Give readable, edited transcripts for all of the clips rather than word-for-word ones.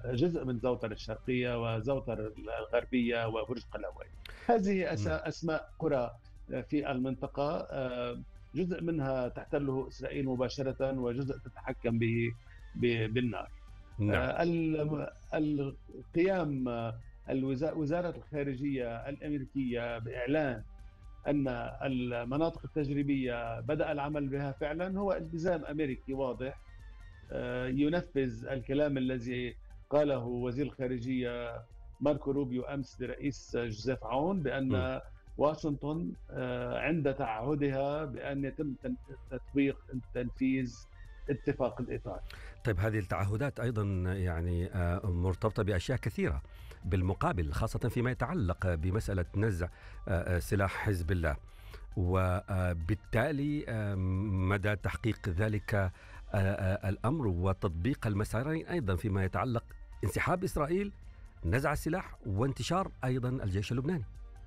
جزء من زوطر الشرقية وزوطر الغربية وبرج قلاوي. هذه أسماء قرى في المنطقة، جزء منها تحتله إسرائيل مباشرة وجزء تتحكم به بالنار. القيام وزارة الخارجية الأمريكية بإعلان أن المناطق التجريبية بدأ العمل بها فعلا هو التزام أمريكي واضح ينفذ الكلام الذي قاله وزير الخارجية ماركو روبيو أمس لرئيس جوزيف عون بأن واشنطن عند تعهدها بأن يتم تطبيق تنفيذ اتفاق الإطار. طيب هذه التعهدات أيضا يعني مرتبطة بأشياء كثيرة بالمقابل، خاصة فيما يتعلق بمسألة نزع سلاح حزب الله، وبالتالي مدى تحقيق ذلك الأمر وتطبيق المسارين أيضا فيما يتعلق انسحاب إسرائيل، نزع السلاح، وانتشار أيضا الجيش اللبناني.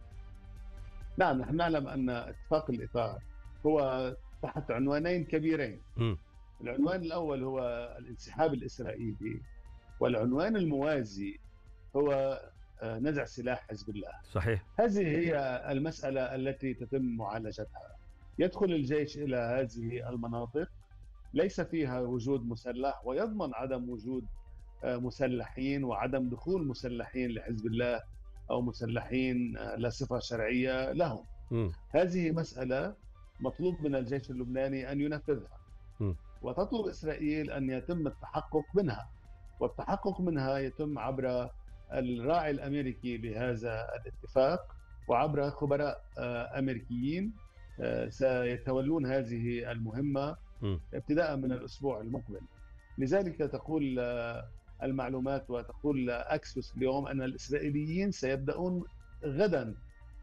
نعم، نحن نعلم أن اتفاق الإطار هو تحت عنوانين كبيرين. العنوان الأول هو الانسحاب الإسرائيلي، والعنوان الموازي هو نزع سلاح حزب الله. صحيح. هذه هي المسألة التي تتم معالجتها. يدخل الجيش إلى هذه المناطق ليس فيها وجود مسلح، ويضمن عدم وجود مسلحين وعدم دخول مسلحين لحزب الله أو مسلحين لا صفة شرعية لهم. هذه مسألة مطلوب من الجيش اللبناني أن ينفذها، وتطلب إسرائيل أن يتم التحقق منها، والتحقق منها يتم عبر الراعي الأمريكي لهذا الاتفاق وعبر خبراء أمريكيين سيتولون هذه المهمة ابتداء من الأسبوع المقبل. لذلك تقول المعلومات وتقول أكسوس اليوم أن الإسرائيليين سيبدأون غدا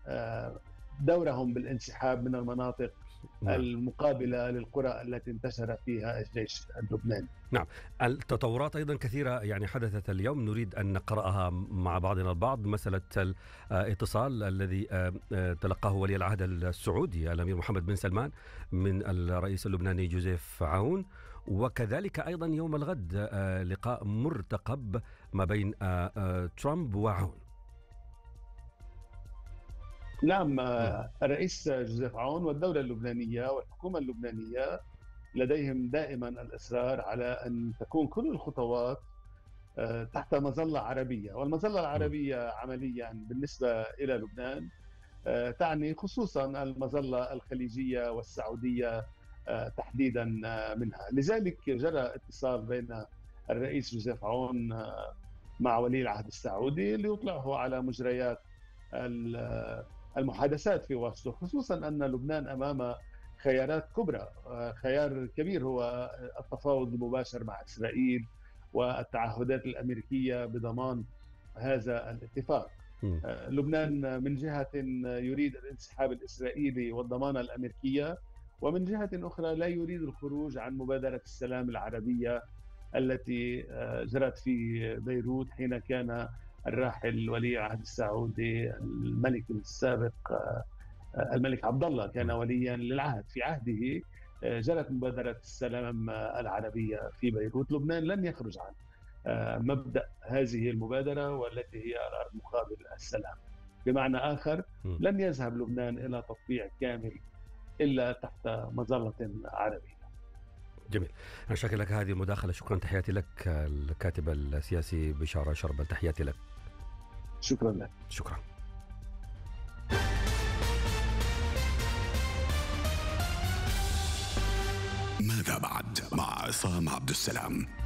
دورهم بالانسحاب من المناطق المقابلة للقرى التي انتشر فيها الجيش اللبناني. نعم، التطورات أيضا كثيرة يعني حدثت اليوم نريد أن نقرأها مع بعضنا البعض. مسألة الاتصال الذي تلقاه ولي العهد السعودي الأمير محمد بن سلمان من الرئيس اللبناني جوزيف عون، وكذلك أيضا يوم الغد لقاء مرتقب ما بين ترامب وعون. نعم، الرئيس جوزيف عون والدولة اللبنانية والحكومة اللبنانية لديهم دائما الإصرار على أن تكون كل الخطوات تحت مظلة عربية، والمظلة العربية عمليا بالنسبة إلى لبنان تعني خصوصا المظلة الخليجية والسعودية تحديدا منها. لذلك جرى اتصال بين الرئيس جوزيف عون مع ولي العهد السعودي ليطلعه على مجريات المحادثات في واشنطن، خصوصا أن لبنان أمام خيارات كبرى. خيار كبير هو التفاوض المباشر مع إسرائيل والتعهدات الأمريكية بضمان هذا الاتفاق. لبنان من جهة يريد الانسحاب الإسرائيلي والضمانة الأمريكية، ومن جهة أخرى لا يريد الخروج عن مبادرة السلام العربية التي جرت في بيروت حين كان الراحل ولي العهد السعودي الملك السابق الملك عبد الله كان وليا للعهد. في عهده جرت مبادرة السلام العربية في بيروت. لبنان لن يخرج عن مبدأ هذه المبادرة والتي هي مقابل السلام. بمعنى آخر لن يذهب لبنان إلى تطبيع كامل إلا تحت مظلة عربية. جميل، أنا شاكر لك هذه المداخلة. شكرا، تحياتي لك الكاتب السياسي بشارة شربل، تحياتي لك. شكرا لك. شكرا. ماذا بعد مع عصام عبد السلام.